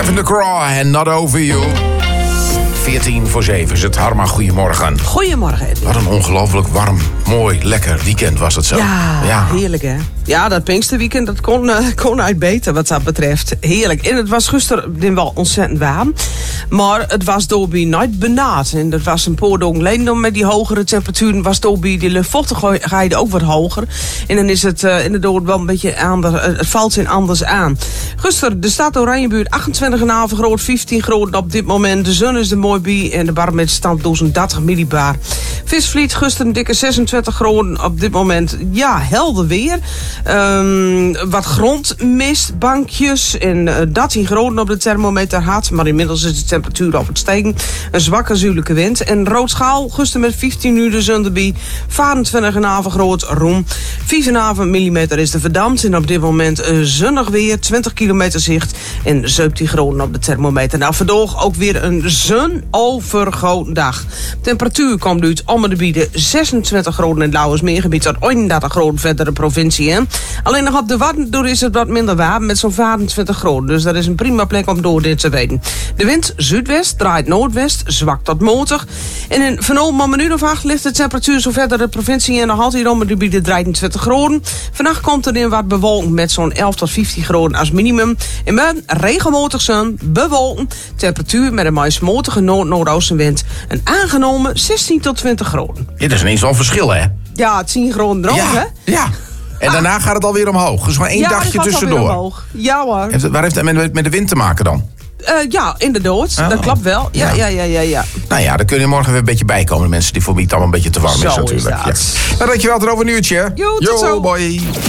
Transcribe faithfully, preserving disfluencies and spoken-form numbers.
Kevin de Croix en Not Over You. veertien voor zeven is het. Harma, goedemorgen. Goedemorgen, Edwin. Wat een ongelooflijk warm, mooi, lekker weekend was het zo. Ja, ja. Heerlijk hè. Ja, dat Pinksterweekend, dat kon, uh, kon uit beter wat dat betreft. Heerlijk. En het was gisteren wel ontzettend warm. Maar het was Dobby nooit benauwd. En dat was een paar dagen geleden met die hogere temperaturen was Dobby die luchtvochtigheid ook wat hoger. En dan is het uh, inderdaad wel een beetje anders. Uh, het valt zich anders aan. Gisteren, de stad Oranjebuurt achtentwintig komma vijf graden, vijftien graden op dit moment. De zon is er mooi bij en de barometer staat dertig millibar. Visvliet, gisteren een dikke zesentwintig graden op dit moment. Ja, helder weer. Um, wat grondmist, bankjes en uh, dertien graden op de thermometer had. Maar inmiddels is de temperatuur op het stegen. Een zwakke zuidelijke wind. En Roodschaal, gisteren met vijftien uur de zon erbij. vijfentwintig komma vijf graden Roem. vijf komma vijf millimeter is de verdampt. En op dit moment uh, zonnig weer. twintig kilometer zicht. En zeventien graden op de thermometer. Nou, vandaag ook weer een zonovergoten dag. Temperatuur komt uit om de bieden zesentwintig graden in het Lauwersmeergebied tot eenendertig graden verder de provincie. Hè. Alleen nog op de Wadden is het wat minder warm met zo'n vijfentwintig graden. Dus dat is een prima plek om door dit te weten. De wind zuidwest draait noordwest, zwak tot matig. En in Venoom om een uur of acht ligt de temperatuur zo verder de provincie en nog altijd om de bieden drieëntwintig graden. Vannacht komt er in wat bewolking met zo'n elf tot vijftien graden als minimum. En met regelmatig zon, bewolken, temperatuur met een meest matige noord-noordoostenwind. Een aangenomen zestien tot twintig graden. Ja, dat is ineens wel een verschil, hè? Ja, tien graden droog, ja, hè? Ja. En daarna gaat het alweer omhoog. Dus maar één ja, dagje tussendoor. Ja hoor. Heeft het, waar heeft het met, met de wind te maken dan? Uh, ja, inderdaad. Oh. Dat klopt wel. Ja, ja, ja, ja, ja. Nou ja, dan kun je morgen weer een beetje bijkomen. De mensen die voor wie het allemaal een beetje te warm zo is natuurlijk. Is dat. Ja. Nou, dankjewel, tot over een uurtje. Jo, tot Yo, zo. boy.